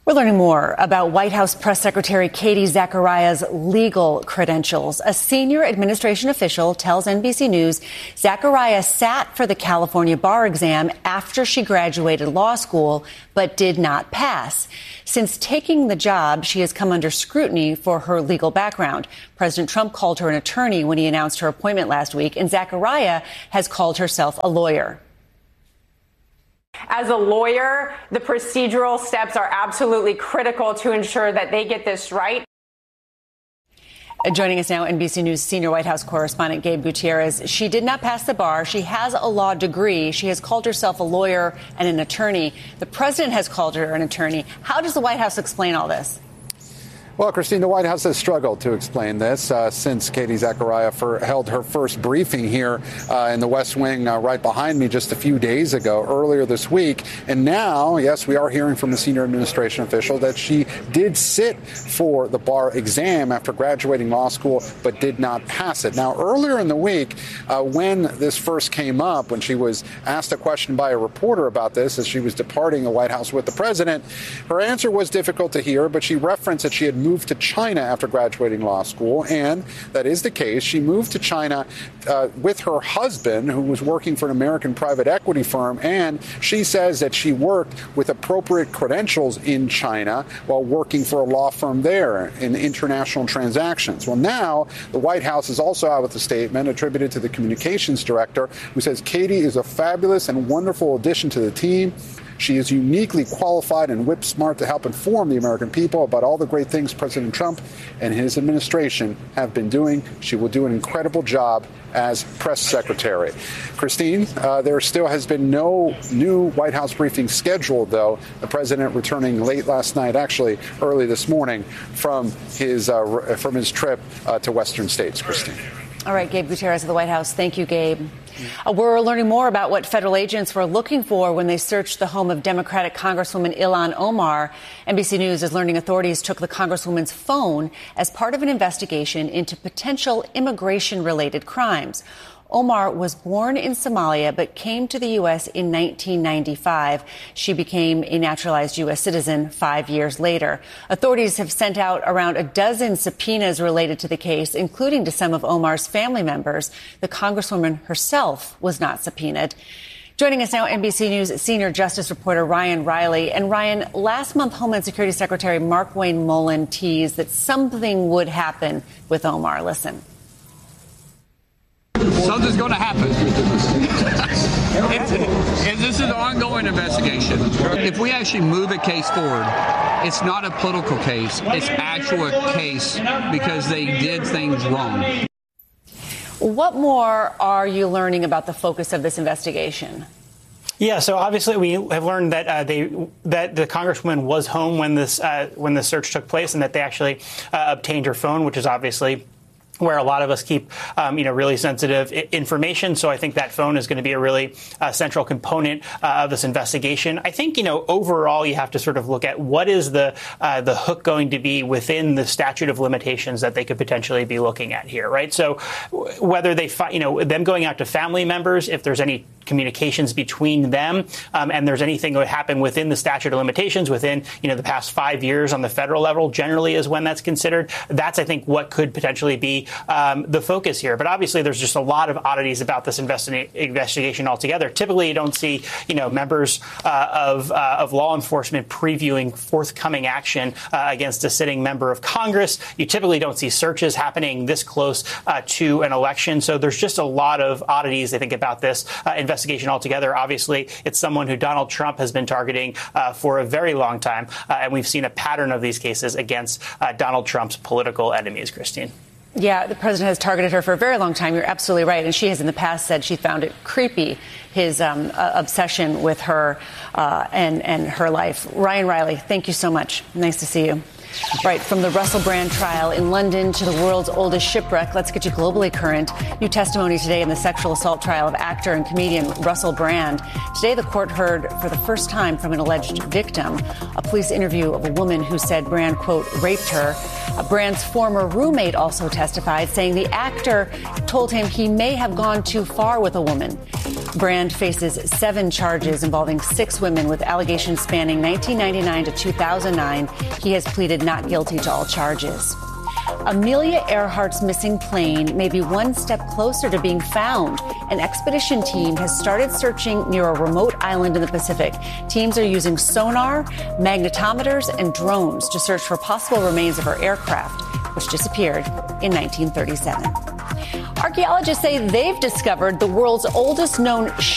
We're learning more about White House Press Secretary Katie Zachariah's legal credentials. A senior administration official tells NBC News Zachariah sat for the California bar exam after she graduated law school, but did not pass. Since taking the job, she has come under scrutiny for her legal background. President Trump called her an attorney when he announced her appointment last week, and Zachariah has called herself a lawyer. As a lawyer, the procedural steps are absolutely critical to ensure that they get this right. Joining us now, NBC News senior White House correspondent Gabe Gutierrez. She did not pass the bar. She has a law degree. She has called herself a lawyer and an attorney. The president has called her an attorney. How does the White House explain all this? Well, Christine, the White House has struggled to explain this since Katie Zachariah held her first briefing here in the West Wing right behind me just a few days ago, earlier this week. And now, yes, we are hearing from the senior administration official that she did sit for the bar exam after graduating law school, but did not pass it. Now, earlier in the week, when this first came up, when she was asked a question by a reporter about this as she was departing the White House with the president, her answer was difficult to hear, but she referenced that she had moved to China after graduating law school, and that is the case. She moved to China with her husband, who was working for an American private equity firm, and she says that she worked with appropriate credentials in China while working for a law firm there in international transactions. Well, now the White House is also out with a statement attributed to the communications director, who says Katie is a fabulous and wonderful addition to the team. She is uniquely qualified and whip smart to help inform the American people about all the great things President Trump and his administration have been doing. She will do an incredible job as press secretary. Christine, there still has been no new White House briefing scheduled, though. The president returning late last night, actually early this morning, from his trip to Western states. Christine. All right, Gabe Gutierrez of the White House. Thank you, Gabe. We're learning more about what federal agents were looking for when they searched the home of Democratic Congresswoman Ilhan Omar. NBC News is learning authorities took the Congresswoman's phone as part of an investigation into potential immigration-related crimes. Omar was born in Somalia but came to the U.S. in 1995. She became a naturalized U.S. citizen 5 years later. Authorities have sent out around a dozen subpoenas related to the case, including to some of Omar's family members. The Congresswoman herself was not subpoenaed. Joining us now, NBC News senior justice reporter Ryan Riley. And Ryan, last month, Homeland Security Secretary Markwayne Mullin teased that something would happen with Omar. Listen. Something's going to happen. This is an ongoing investigation. If we actually move a case forward, it's not a political case. It's actual case because they did things wrong. What more are you learning about the focus of this investigation? Yeah, so obviously we have learned that that the Congresswoman was home when the search took place, and that they actually obtained her phone, which is obviously where a lot of us keep, really sensitive information. So I think that phone is going to be a really central component of this investigation. I think, overall, you have to sort of look at what is the hook going to be within the statute of limitations that they could potentially be looking at here, right? So whether they, them going out to family members, if there's any communications between them, and there's anything that would happen within the statute of limitations within, the past 5 years on the federal level, generally is when that's considered. That's, I think, what could potentially be the focus here. But obviously, there's just a lot of oddities about this investigation altogether. Typically, you don't see, members of law enforcement previewing forthcoming action against a sitting member of Congress. You typically don't see searches happening this close to an election. So there's just a lot of oddities, I think, about this investigation altogether. Obviously, it's someone who Donald Trump has been targeting for a very long time. And we've seen a pattern of these cases against Donald Trump's political enemies, Christine. Yeah, the president has targeted her for a very long time. You're absolutely right. And she has in the past said she found it creepy, his obsession with her and her life. Ryan Riley, thank you so much. Nice to see you. Right, from the Russell Brand trial in London to the world's oldest shipwreck, let's get you globally current. New testimony today in the sexual assault trial of actor and comedian Russell Brand. Today, the court heard for the first time from an alleged victim, a police interview of a woman who said Brand, quote, raped her. Brand's former roommate also testified, saying the actor told him he may have gone too far with a woman. Brand faces 7 charges involving 6 women with allegations spanning 1999 to 2009. He has pleaded not guilty to all charges. Amelia Earhart's missing plane may be one step closer to being found. An expedition team has started searching near a remote island in the Pacific. Teams are using sonar, magnetometers, and drones to search for possible remains of her aircraft, which disappeared in 1937. Archaeologists say they've discovered the world's oldest known